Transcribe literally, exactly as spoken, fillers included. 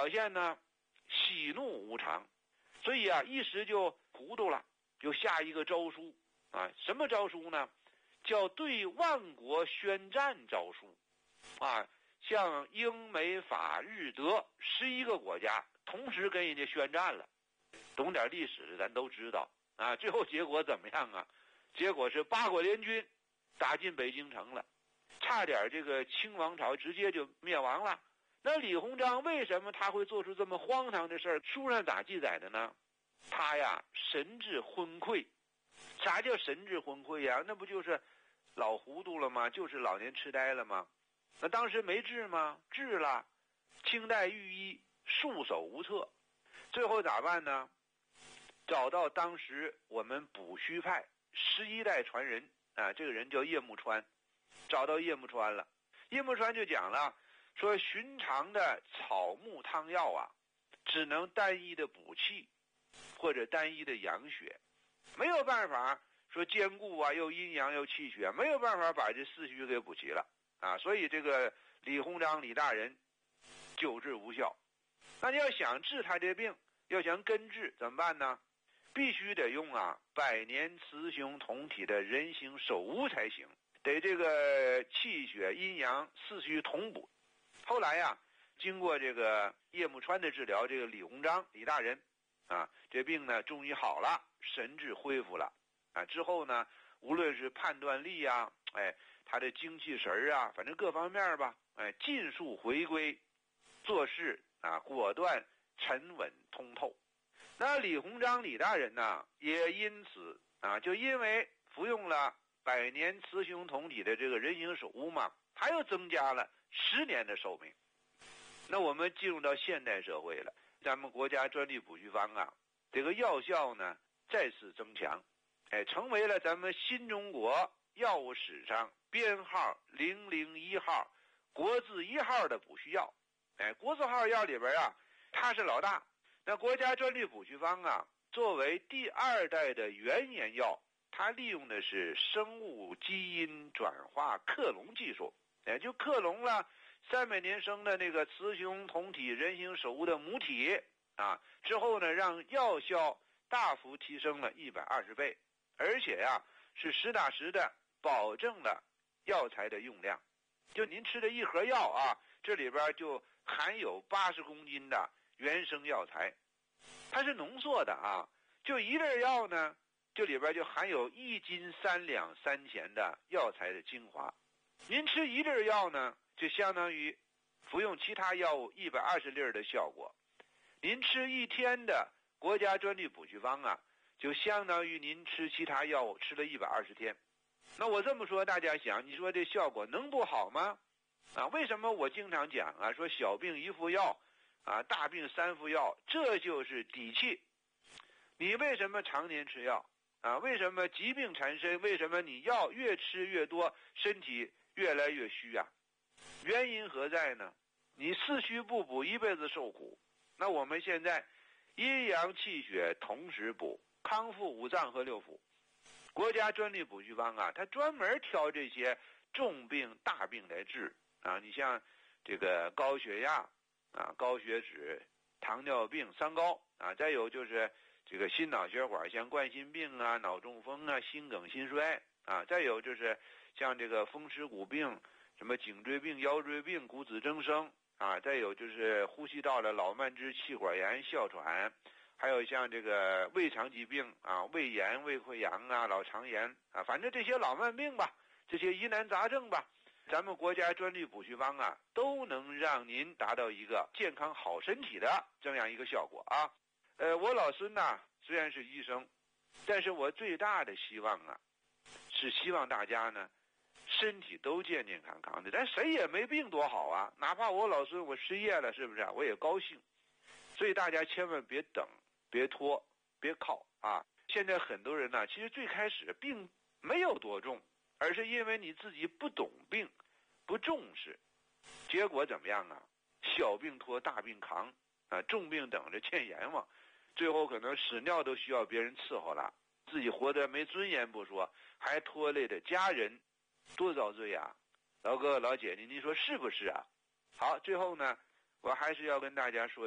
表现呢喜怒无常，所以啊一时就糊涂了，就下一个诏书啊，什么诏书呢？叫对万国宣战诏书啊，像英美法日德十一个国家同时跟人家宣战了。懂点历史的咱都知道啊，最后结果怎么样啊？结果是八国联军打进北京城了，差点这个清王朝直接就灭亡了。那李鸿章为什么他会做出这么荒唐的事儿？书上咋记载的呢？他呀神志昏聩。啥叫神志昏聩呀？那不就是老糊涂了吗？就是老年痴呆了吗？那当时没治吗？治了，清代御医束手无策。最后咋办呢？找到当时我们补虚派十一代传人啊，这个人叫叶慕川，找到叶慕川了。叶慕川就讲了，说寻常的草木汤药啊，只能单一的补气或者单一的养血，没有办法说兼顾啊，又阴阳又气血，没有办法把这四虚给补齐了啊。所以这个李鸿章李大人救治无效。那你要想治他这病，要想根治怎么办呢？必须得用啊百年雌雄同体的人形手乌才行，得这个气血阴阳四虚同补。后来呀、啊，经过这个叶慕川的治疗，这个李鸿章李大人啊，这病呢终于好了，神志恢复了啊。之后呢，无论是判断力啊，哎，他的精气神啊，反正各方面吧，哎，尽数回归，做事啊果断沉稳通透。那李鸿章李大人呢，也因此啊，就因为服用了百年雌雄同体的这个人形手乌嘛，他又增加了十年的寿命。那我们进入到现代社会了，咱们国家专利补虚方啊，这个药效呢再次增强，哎，成为了咱们新中国药物史上编号零零一号国字一号的补虚药。哎，国字号药里边啊，它是老大。那国家专利补虚方啊，作为第二代的原研药，它利用的是生物基因转化克隆技术，也就克隆了三百年生的那个雌雄同体人形手乌的母体啊，之后呢，让药效大幅提升了一百二十倍，而且呀、啊，是实打实的保证了药材的用量。就您吃的一盒药啊，这里边就含有八十公斤的原生药材，它是浓缩的啊，就一粒药呢，这里边就含有一斤三两三钱的药材的精华。您吃一粒药呢，就相当于服用其他药物一百二十粒的效果。您吃一天的国家专利补虚方啊，就相当于您吃其他药物吃了一百二十天。那我这么说，大家想，你说这效果能不好吗？啊，为什么我经常讲啊，说小病一副药啊，大病三副药，这就是底气。你为什么常年吃药啊？为什么疾病缠身？为什么你药越吃越多，身体越来越虚啊？原因何在呢？你四虚不补，一辈子受苦。那我们现在阴阳气血同时补，康复五脏和六腑。国家专利补虚方啊，它专门挑这些重病大病来治啊。你像这个高血压啊、高血脂、糖尿病、三高啊，再有就是这个心脑血管，像冠心病啊、脑中风啊、心梗、心衰啊，再有就是像这个风湿骨病，什么颈椎病、腰椎病、骨质增生啊，再有就是呼吸道的老慢支、气管炎、哮喘。还有像这个胃肠疾病啊，胃炎、胃溃疡啊，老肠炎啊，反正这些老慢病吧，这些疑难杂症吧，咱们国家专利补虚方啊，都能让您达到一个健康好身体的这样一个效果啊。呃，我老孙呢虽然是医生，但是我最大的希望啊，是希望大家呢身体都健健康康的，咱谁也没病多好啊，哪怕我老孙我失业了，是不是我也高兴。所以大家千万别等，别拖，别靠啊！现在很多人呢，其实最开始病没有多重，而是因为你自己不懂病，不重视，结果怎么样啊？小病拖，大病扛啊，重病等着欠阎王，最后可能屎尿都需要别人伺候了，自己活得没尊严不说，还拖累的家人，多遭罪啊！老哥老姐姐，您说是不是啊？好，最后呢，我还是要跟大家说